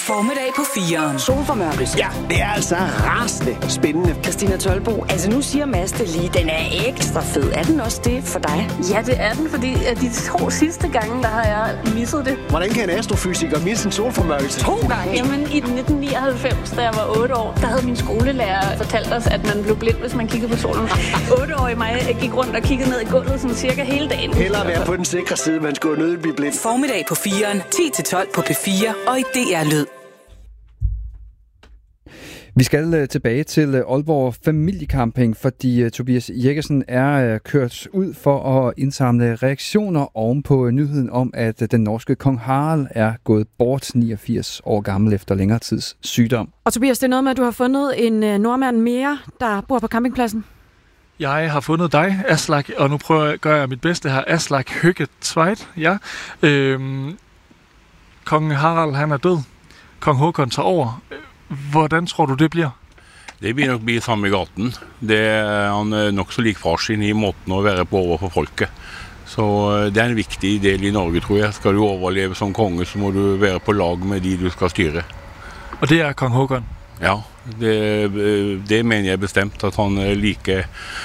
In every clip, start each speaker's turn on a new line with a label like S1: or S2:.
S1: Formiddag på 4'eren.
S2: Solformørkelse.
S3: Ja, det er altså rasende spændende.
S2: Christina Tølbo, altså nu siger Mads det lige, den er ekstra fed. Er den også det for dig?
S4: Ja, det er den, fordi de 2 sidste gange, der har jeg misset det.
S3: Hvordan kan en astrofysiker misse en solformørkelse 2 gange?
S4: Jamen, i 1999, da jeg var 8 år, der havde min skolelærer fortalt os, at man blev blind, hvis man kiggede på solen. 8-årige mig gik rundt og kiggede ned i gulvet sådan cirka hele dagen.
S3: Hellere være på den sikre side, man skulle nødt blive blind.
S1: Formiddag på 4'eren, 10-12 på P4 og i DR Lyd.
S5: Vi skal tilbage til Aalborg Familiecamping, fordi Tobias Jækkersen er kørt ud for at indsamle reaktioner oven på nyheden om, at den norske kong Harald er gået bort 89 år gammel efter længere tids sygdom.
S6: Og Tobias, det er noget med, at du har fundet en nordmand mere, der bor på campingpladsen.
S7: Jeg har fundet dig, Aslak, og nu gør jeg mit bedste her. Aslak Høgge Tveit, ja. Kong Harald, han er død. Kong Håkon tager over. Hvordan tror du, det bliver?
S8: Det vil nok blive samme i gaten. Han er nok så lik far sin i måten at være på over for folket. Så det er en vigtig del i Norge, tror jeg. Skal du overleve som konge, så må du være på lag med de du skal styre.
S7: Og det er kong Håkon?
S8: Ja, det mener jeg bestemt, at han er like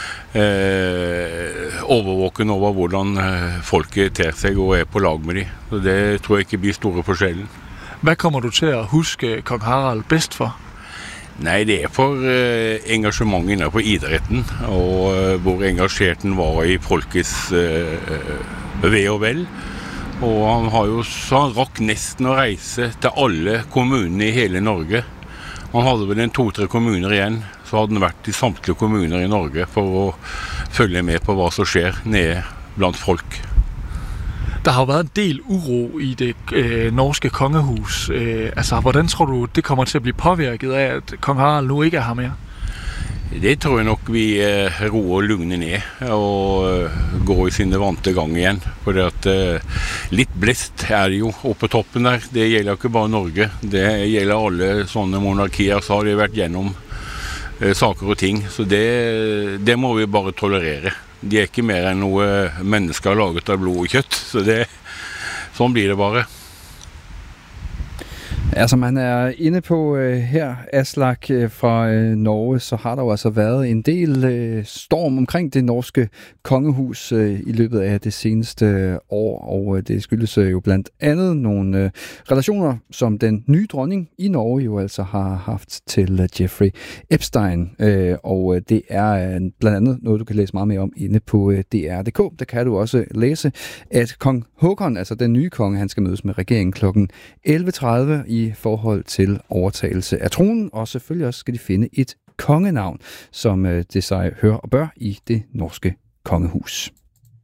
S8: overvåken over hvordan folket ter sig og er på lag med de. Så det tror jeg ikke bliver store forskellen.
S7: Hvad kommer du til at huske kong Harald bedst for?
S8: Nej, det er for engagement inden på idretten, og hvor engageret den var i folkets ve og vel. Og han har jo så rakk nesten at rejse til alle kommunene i hele Norge. Han hadde vel 2-3 kommuner igjen, så hadde han vært i samtlige kommuner i Norge for at følge med på hvad som sker nede blandt folk.
S7: Der har jo været en del uro i det norske kongehus. Hvordan tror du, det kommer til at blive påvirket af, at kong Harald nu ikke er her mere?
S8: Det tror jeg nok vi roer og lugner ned og går i sine vante gang igjen. For litt blest er det jo oppe på toppen der. Det gjelder ikke bare Norge. Det gjelder alle sånne monarkier, så har de vært gjennom saker og ting. Så det må vi bare tolerere. De er ikke mer enn noe mennesker laget av blod og kjøtt, så sånn blir det bare.
S5: Ja, som man er inde på her, Aslak fra Norge, så har der jo altså været en del storm omkring det norske kongehus i løbet af det seneste år, og det skyldes jo blandt andet nogle relationer, som den nye dronning i Norge jo altså har haft til Jeffrey Epstein, og det er blandt andet noget, du kan læse meget mere om inde på DR.dk. Der kan du også læse, at kong Håkon, altså den nye konge, han skal mødes med regeringen kl. 11.30 i forhold til overtagelse af tronen, og selvfølgelig også skal de finde et kongenavn, som det sig hører og bør i det norske kongehus.